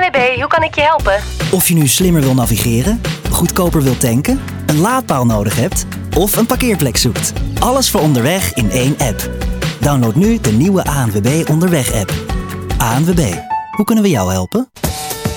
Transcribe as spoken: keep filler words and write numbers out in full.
W B, hoe kan ik je helpen? Of je nu slimmer wil navigeren, goedkoper wil tanken, een laadpaal nodig hebt of een parkeerplek zoekt. Alles voor onderweg in één app. Download nu de nieuwe A N W B Onderweg app. A N W B, hoe kunnen we jou helpen?